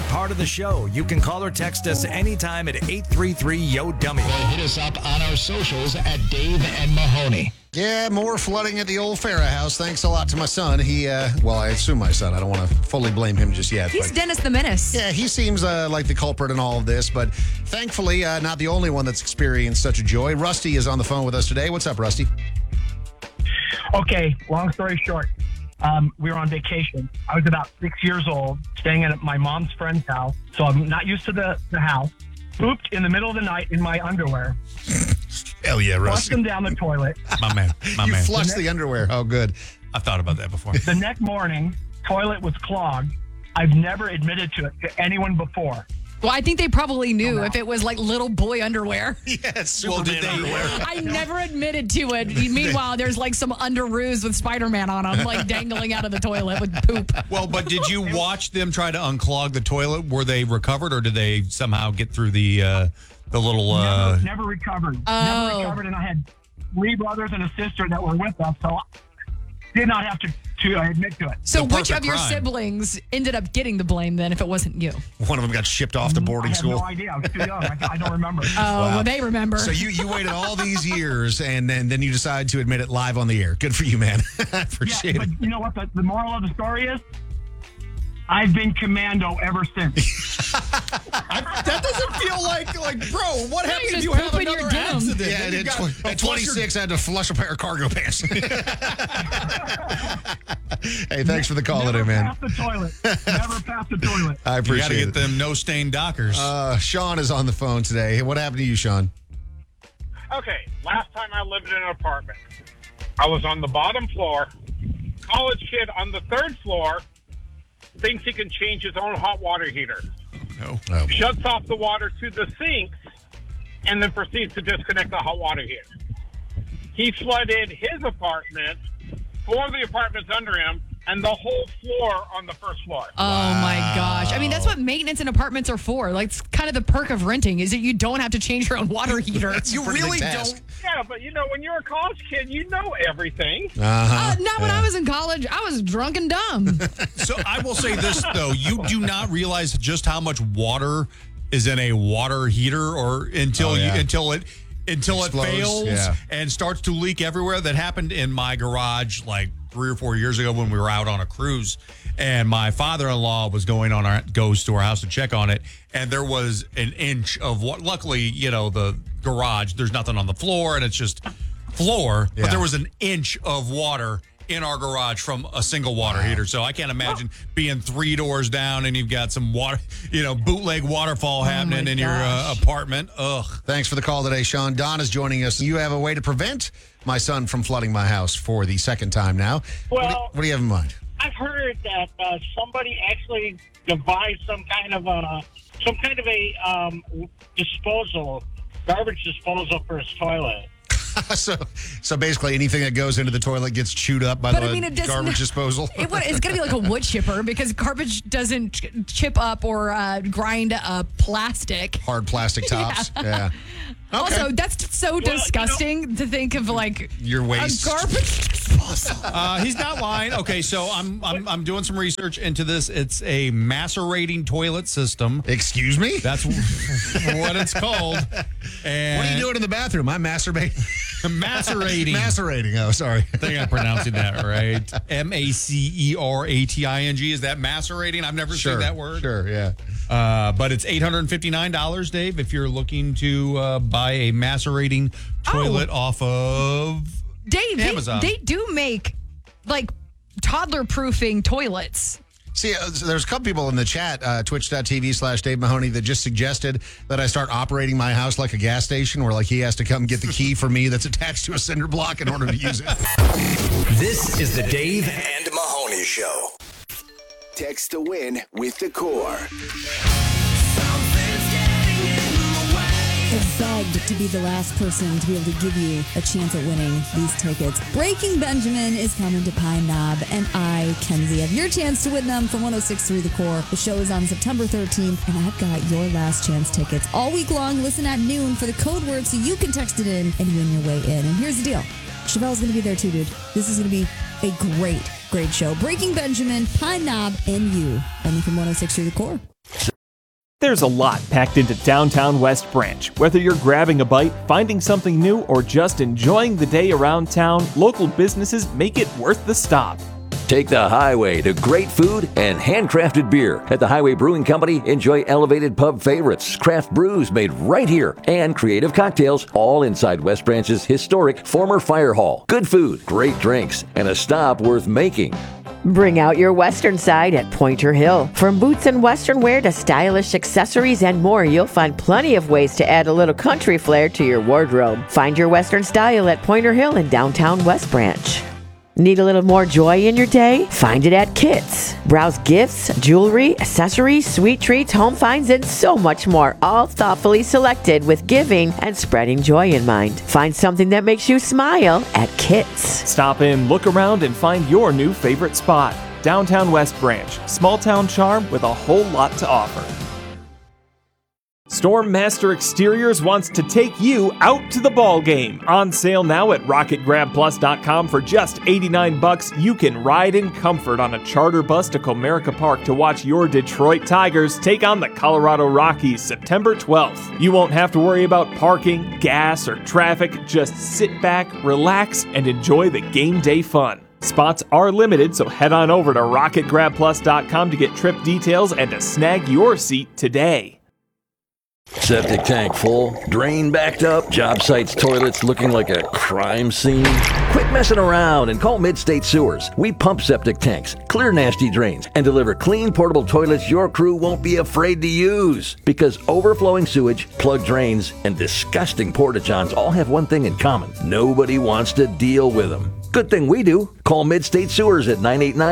part of the show. You can call or text us anytime at 833-YO-DUMMY. Or hit us up on our socials at Dave and Mahoney. Yeah, more flooding at the old Farrah house. Thanks a lot to my son. I assume my son. I don't want to fully blame him just yet. He's Dennis the Menace. Yeah, he seems like the culprit in all of this, but thankfully not the only one that's experienced such a joy. Rusty is on the phone with us today. What's up, Rusty? Okay, long story short, we were on vacation. I was about 6 years old, staying at my mom's friend's house, so I'm not used to the house. Pooped in the middle of the night in my underwear. Hell yeah, Flushed Rusty. them down the toilet. My man. You flushed the underwear. Oh, good. I've thought about that before. The next morning, toilet was clogged. I've never admitted to it to anyone before. Well, I think they probably knew if it was like little boy underwear. Yes, Well, did they? I never admitted to it. Meanwhile, there's like some underoos with Spider-Man on them, like dangling out of the toilet with poop. Well, but did you watch them try to unclog the toilet? Were they recovered, or did they somehow get through the little? Never recovered. Oh. Never recovered, and I had 3 brothers and a sister that were with us, so I did not have to admit to it. So The which of perfect your crime. siblings ended up getting the blame then if it wasn't you? One of them got shipped off to I boarding have school. no idea. I was too young. I don't remember. Oh, well, they remember. So you waited all these years, and then you decided to admit it live on the air. Good for you, man. I appreciate but it. you know what the moral of the story is? I've been commando ever since. That doesn't feel like bro. What happens you if just you have poop in your another doom. accident? Yeah, Then you've got a at 26, I had to flush a pair of cargo pants. Hey, thanks for the call today, man. Pass the toilet. Never pass the toilet. I You got appreciate to get it. them no stain Dockers. Sean is on the phone today. What happened to you, Sean? Okay, last time I lived in an apartment, I was on the bottom floor. College kid on the 3rd floor thinks he can change his own hot water heater. no. Oh, Shuts off the water to the sinks and then proceeds to disconnect the hot water heater. He flooded his apartment, 4 of the apartments under him, and the whole floor on the 1st floor. Oh my gosh. I mean, that's what maintenance in apartments are for. Like, it's kind of the perk of renting is that you don't have to change your own water heater. You pretty really big task. don't. Yeah, but when you're a college kid, you know everything. Not when I was in college. I was drunk and dumb. So I will say this though: you do not realize just how much water is in a water heater, or until it Explodes, fails yeah. and starts to leak everywhere. That happened in my garage like 3 or 4 years ago when we were out on a cruise, and my father-in-law goes to our house to check on it, and there was an inch of what. Luckily, the garage, there's nothing on the floor, and it's just floor, Yeah. but there was an inch of water in our garage from a single water heater. So I can't imagine being 3 doors down and you've got some water, bootleg waterfall happening in your apartment. Ugh. Thanks for the call today, Sean. Don is joining us. You have a way to prevent my son from flooding my house for the 2nd time now. Well, what do you have in mind? I've heard that somebody actually devised some kind of a garbage disposal for his toilet. So basically, anything that goes into the toilet gets chewed up by the garbage disposal. It's going to be like a wood chipper because garbage doesn't chip up or grind up plastic. Hard plastic tops. Yeah. Okay. Also, that's so disgusting to think of like Your waste. a garbage disposal. He's not lying. Okay, so I'm doing some research into this. It's a macerating toilet system. Excuse me? That's what it's called. And What are you doing in the bathroom? I'm masturbating. Macerating. Macerating. Oh, sorry. I think I'm pronouncing that right. Macerating. Is that macerating? I've never seen that word. Sure, yeah. But it's $859, Dave, if you're looking to buy a macerating toilet off of Dave, Amazon. they do make like toddler proofing toilets. See, there's a couple people in the chat, twitch.tv/Dave Mahoney, that just suggested that I start operating my house like a gas station where like he has to come get the key for me that's attached to a cinder block in order to use it. This is the Dave and Mahoney Show. Text to win with the Core. Have begged to be the last person to be able to give you a chance at winning these tickets. Breaking Benjamin is coming to Pine Knob, and I, Kenzie, have your chance to win them from 106.3 The Core. The show is on September 13th, and I've got your last chance tickets all week long. Listen at noon for the code word so you can text it in and win your way in. And here's the deal. Chevelle's going to be there too, dude. This is going to be a great show. Breaking Benjamin, Pine Knob, and you. Only from 106.3 The Core. There's a lot packed into Downtown West Branch. Whether you're grabbing a bite, finding something new, or just enjoying the day around town, local businesses make it worth the stop. Take the highway to great food and handcrafted beer. At the Highway Brewing Company, enjoy elevated pub favorites, craft brews made right here, and creative cocktails, all inside West Branch's historic former fire hall. Good food, great drinks, and a stop worth making. Bring out your Western side at Pointer Hill. From boots and Western wear to stylish accessories and more, you'll find plenty of ways to add a little country flair to your wardrobe. Find your Western style at Pointer Hill in downtown West Branch. Need a little more joy in your day? Find it at Kits. Browse gifts, jewelry, accessories, sweet treats, home finds, and so much more, all thoughtfully selected with giving and spreading joy in mind. Find something that makes you smile at Kits. Stop in, look around, and find your new favorite spot. Downtown West Branch, small town charm with a whole lot to offer. Stormmaster Exteriors wants to take you out to the ball game. On sale now at RocketGrabPlus.com for just $89. You can ride in comfort on a charter bus to Comerica Park to watch your Detroit Tigers take on the Colorado Rockies September 12th. You won't have to worry about parking, gas, or traffic. Just sit back, relax, and enjoy the game day fun. Spots are limited, so head on over to RocketGrabPlus.com to get trip details and to snag your seat today. Septic tank full, drain backed up, job sites toilets looking like a crime scene. Quit messing around and call Mid-State Sewers. We pump septic tanks, clear nasty drains, and deliver clean portable toilets your crew won't be afraid to use. Because overflowing sewage, plugged drains, and disgusting porta-johns all have one thing in common. Nobody wants to deal with them. Good thing we do. Call Mid-State Sewers at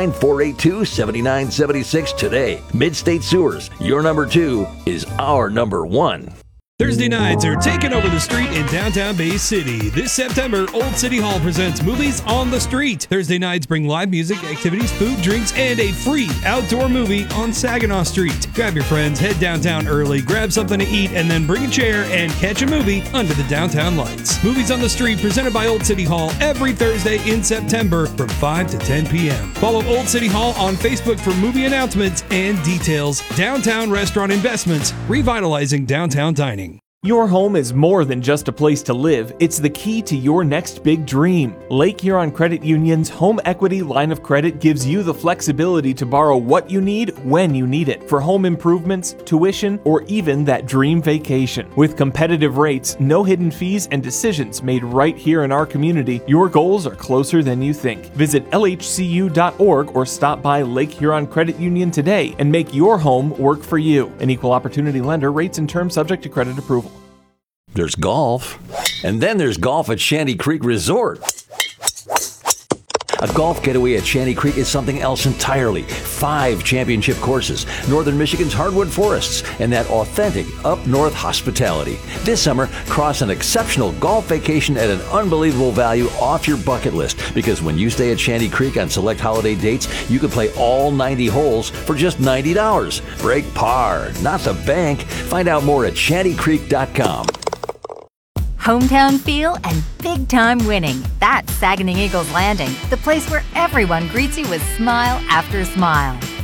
989-482-7976 today. Mid-State Sewers, your number 2 is our number 1. Thursday nights are taking over the street in downtown Bay City. This September, Old City Hall presents Movies on the Street. Thursday nights bring live music, activities, food, drinks, and a free outdoor movie on Saginaw Street. Grab your friends, head downtown early, grab something to eat, and then bring a chair and catch a movie under the downtown lights. Movies on the Street presented by Old City Hall every Thursday in September from 5 to 10 p.m. Follow Old City Hall on Facebook for movie announcements and details. Downtown Restaurant Investments, revitalizing downtown dining. Your home is more than just a place to live. It's the key to your next big dream. Lake Huron Credit Union's home equity line of credit gives you the flexibility to borrow what you need when you need it for home improvements, tuition, or even that dream vacation. With competitive rates, no hidden fees, and decisions made right here in our community, your goals are closer than you think. Visit lhcu.org or stop by Lake Huron Credit Union today and make your home work for you. An equal opportunity lender. Rates and terms subject to credit approval. There's golf, and then there's golf at Shanty Creek Resort. A golf getaway at Shanty Creek is something else entirely. 5 championship courses, northern Michigan's hardwood forests, and that authentic up-north hospitality. This summer, cross an exceptional golf vacation at an unbelievable value off your bucket list, because when you stay at Shanty Creek on select holiday dates, you can play all 90 holes for just $90. Break par, not the bank. Find out more at shantycreek.com. Hometown feel and big-time winning. That's Saginaw Eagles Landing, the place where everyone greets you with smile after smile.